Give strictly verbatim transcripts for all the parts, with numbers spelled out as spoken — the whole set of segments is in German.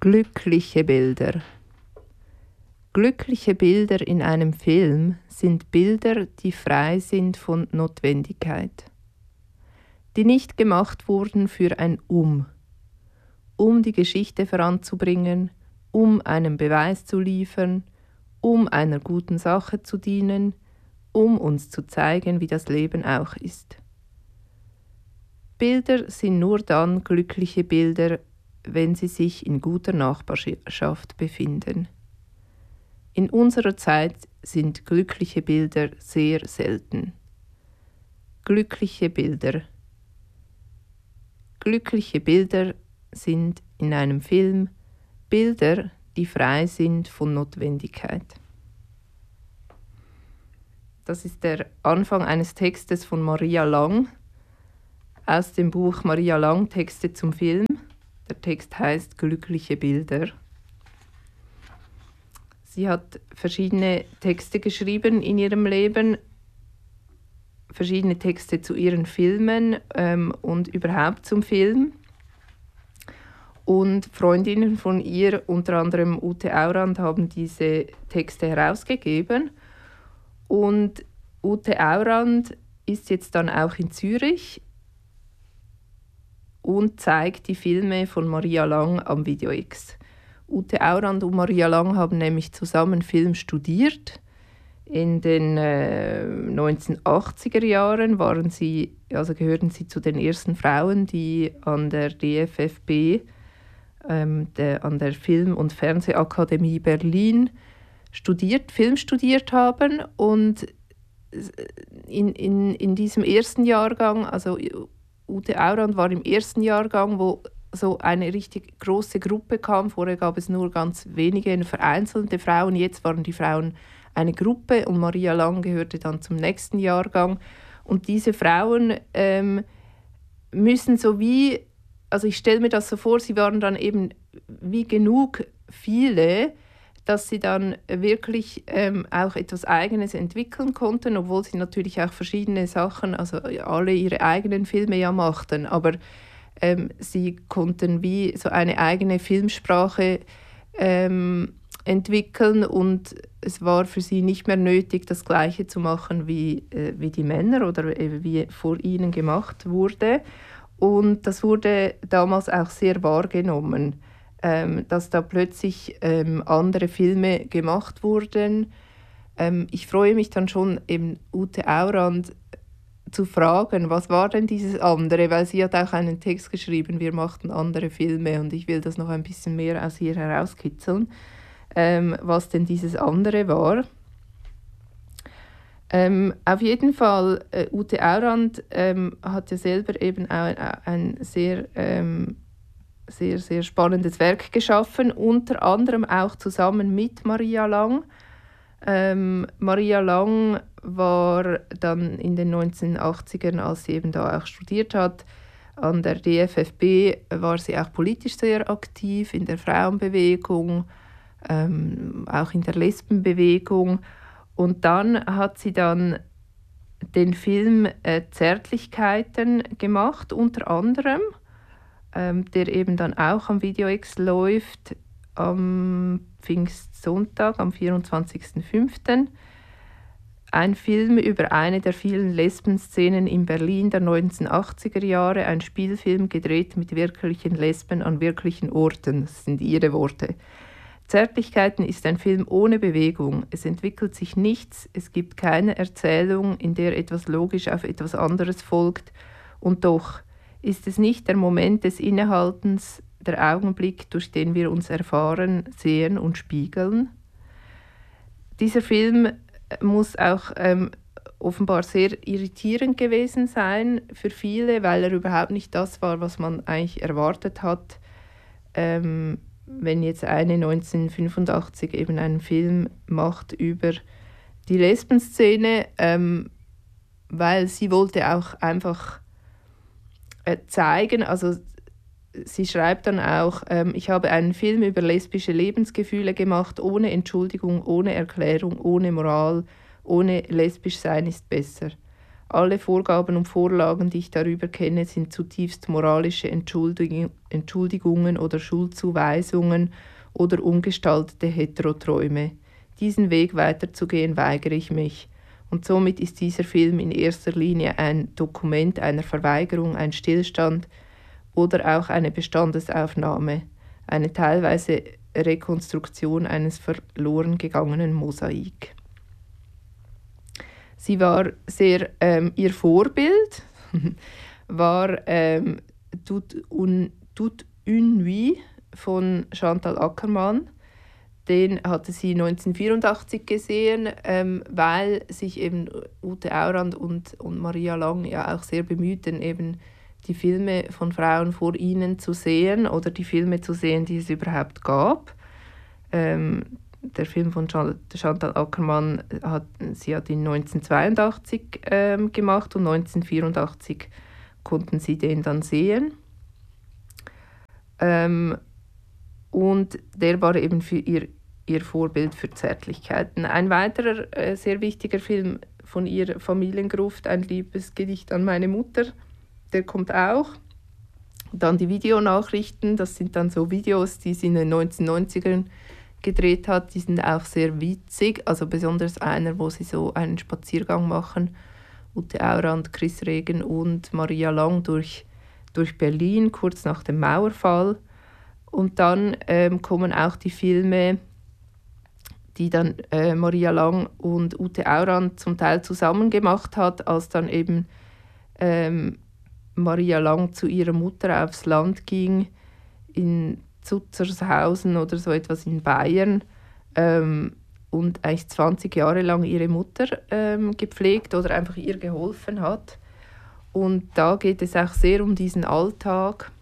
Glückliche Bilder. Glückliche Bilder in einem Film sind Bilder, die frei sind von Notwendigkeit, die nicht gemacht wurden für ein Um, um die Geschichte voranzubringen, um einen Beweis zu liefern, um einer guten Sache zu dienen, um uns zu zeigen, wie das Leben auch ist. Bilder sind nur dann glückliche Bilder, wenn sie sich in guter Nachbarschaft befinden. In unserer Zeit sind glückliche Bilder sehr selten. Glückliche Bilder. Glückliche Bilder sind in einem Film Bilder, die frei sind von Notwendigkeit. Das ist der Anfang eines Textes von Maria Lang aus dem Buch Maria Lang, Texte zum Film. Der Text heißt Glückliche Bilder. Sie hat verschiedene Texte geschrieben in ihrem Leben, verschiedene Texte zu ihren Filmen ähm, und überhaupt zum Film. Und Freundinnen von ihr, unter anderem Ute Aurand, haben diese Texte herausgegeben. Und Ute Aurand ist jetzt dann auch in Zürich und zeigt die Filme von Maria Lang am VideoX. Ute Aurand und Maria Lang haben nämlich zusammen Film studiert. In den äh, neunzehnhundertachtziger Jahren waren sie, also gehörten sie zu den ersten Frauen, die an der D F F B, ähm, der, an der Film- und Fernsehakademie Berlin, studiert, Film studiert haben. Und in, in, in diesem ersten Jahrgang, also Ute Aurand war im ersten Jahrgang, wo so eine richtig große Gruppe kam. Vorher gab es nur ganz wenige vereinzelte Frauen. Jetzt waren die Frauen eine Gruppe und Maria Lang gehörte dann zum nächsten Jahrgang. Und diese Frauen ähm, müssen so wie, also ich stelle mir das so vor, sie waren dann eben wie genug viele, dass sie dann wirklich ähm, auch etwas Eigenes entwickeln konnten, obwohl sie natürlich auch verschiedene Sachen, also alle ihre eigenen Filme ja machten, aber ähm, sie konnten wie so eine eigene Filmsprache ähm, entwickeln und es war für sie nicht mehr nötig, das Gleiche zu machen wie, äh, wie die Männer oder äh, wie vor ihnen gemacht wurde. Und das wurde damals auch sehr wahrgenommen, ähm, dass da plötzlich ähm, andere Filme gemacht wurden. Ähm, ich freue mich dann schon, eben Ute Aurand zu fragen, was war denn dieses andere, weil sie hat auch einen Text geschrieben, wir machten andere Filme und ich will das noch ein bisschen mehr aus ihr herauskitzeln, ähm, was denn dieses andere war. Ähm, auf jeden Fall, äh, Ute Aurand ähm, hat ja selber eben auch ein, ein sehr, ähm, sehr, sehr spannendes Werk geschaffen, unter anderem auch zusammen mit Maria Lang. Ähm, Maria Lang war dann in den neunzehnhundertachtzigern, als sie eben da auch studiert hat, an der D F F B, war sie auch politisch sehr aktiv in der Frauenbewegung, ähm, auch in der Lesbenbewegung. Und dann hat sie dann den Film äh, Zärtlichkeiten gemacht, unter anderem, ähm, der eben dann auch am VideoX läuft, am Pfingstsonntag, am vierundzwanzigsten fünften Ein Film über eine der vielen Lesbenszenen in Berlin der neunzehnhundertachtziger Jahre, ein Spielfilm gedreht mit wirklichen Lesben an wirklichen Orten. Das sind ihre Worte. Zärtlichkeiten ist ein Film ohne Bewegung. Es entwickelt sich nichts, es gibt keine Erzählung, in der etwas logisch auf etwas anderes folgt. Und doch ist es nicht der Moment des Innehaltens, der Augenblick, durch den wir uns erfahren, sehen und spiegeln. Dieser Film muss auch ähm, offenbar sehr irritierend gewesen sein für viele, weil er überhaupt nicht das war, was man eigentlich erwartet hat, ähm, wenn jetzt eine neunzehnhundertfünfundachtzig eben einen Film macht über die Lesbenszene, ähm, weil sie wollte auch einfach äh, zeigen, also sie schreibt dann auch, ähm, ich habe einen Film über lesbische Lebensgefühle gemacht, ohne Entschuldigung, ohne Erklärung, ohne Moral, ohne lesbisch sein ist besser. Alle Vorgaben und Vorlagen, die ich darüber kenne, sind zutiefst moralische Entschuldig- Entschuldigungen oder Schuldzuweisungen oder umgestaltete Heteroträume. Diesen Weg weiterzugehen, weigere ich mich. Und somit ist dieser Film in erster Linie ein Dokument einer Verweigerung, ein Stillstand oder auch eine Bestandesaufnahme, eine teilweise Rekonstruktion eines verloren gegangenen Mosaik. Sie war sehr, ähm, ihr Vorbild war ähm, Toute un, Toute une Nuit von Chantal Akermann. Den hatte sie neunzehnhundertvierundachtzig gesehen, ähm, weil sich eben Ute Aurand und, und Maria Lang ja auch sehr bemühten, eben die Filme von Frauen vor ihnen zu sehen oder die Filme zu sehen, die es überhaupt gab. Ähm, der Film von Chantal Akermann hat sie hat ihn neunzehnhundertzweiundachtzig ähm, gemacht und neunzehnhundertvierundachtzig konnten sie den dann sehen. Ähm, und der war eben für ihr, ihr Vorbild für Zärtlichkeiten. Ein weiterer äh, sehr wichtiger Film von ihr, Familiengruft, ein Liebesgedicht an meine Mutter, der kommt auch. Dann die Videonachrichten, das sind dann so Videos, die sie in den neunzehnhundertneunzigern gedreht hat, die sind auch sehr witzig, also besonders einer, wo sie so einen Spaziergang machen, Ute Aurand, Chris Regen und Maria Lang durch, durch Berlin, kurz nach dem Mauerfall. Und dann ähm, kommen auch die Filme, die dann äh, Maria Lang und Ute Aurand zum Teil zusammen gemacht hat, als dann eben ähm, Maria Lang zu ihrer Mutter aufs Land ging, in Zutzershausen oder so etwas in Bayern, ähm, und eigentlich zwanzig Jahre lang ihre Mutter ähm, gepflegt oder einfach ihr geholfen hat. Und da geht es auch sehr um diesen Alltag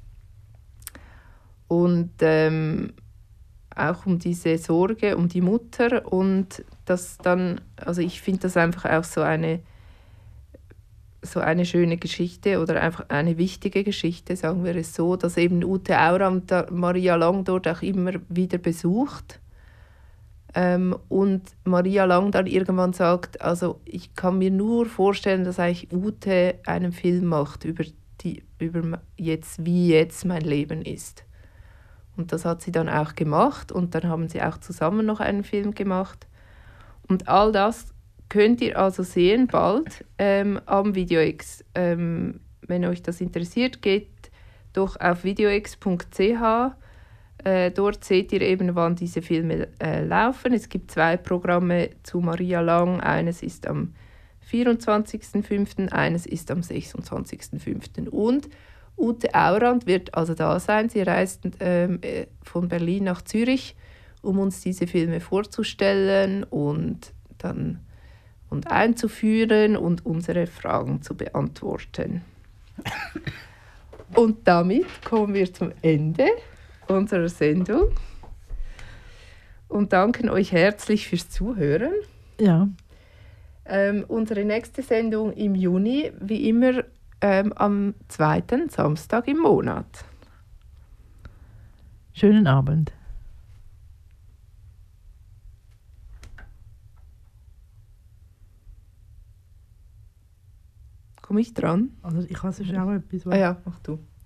und ähm, auch um diese Sorge um die Mutter. Und das dann, also ich finde das einfach auch so eine so eine schöne Geschichte oder einfach eine wichtige Geschichte, sagen wir es so, dass eben Ute Aurand Maria Lang dort auch immer wieder besucht. Ähm, und Maria Lang dann irgendwann sagt, also ich kann mir nur vorstellen, dass eigentlich Ute einen Film macht über, die, über jetzt, wie jetzt mein Leben ist. Und das hat sie dann auch gemacht und dann haben sie auch zusammen noch einen Film gemacht. Und all das könnt ihr also sehen bald ähm, am VideoX. Ähm, wenn euch das interessiert, geht doch auf videox punkt c h. Äh, dort seht ihr eben, wann diese Filme äh, laufen. Es gibt zwei Programme zu Maria Lang. Eines ist am vierundzwanzigsten fünften, eines ist am sechsundzwanzigsten fünften Und Ute Aurand wird also da sein. Sie reist ähm, von Berlin nach Zürich, um uns diese Filme vorzustellen und dann und einzuführen und unsere Fragen zu beantworten. Und damit kommen wir zum Ende unserer Sendung und danken euch herzlich fürs Zuhören. Ja. Ähm, unsere nächste Sendung im Juni, wie immer, ähm, am zweiten Samstag im Monat. Schönen Abend. Komme ich dran? Also ich habe sonst auch etwas. Ah ja, mach du.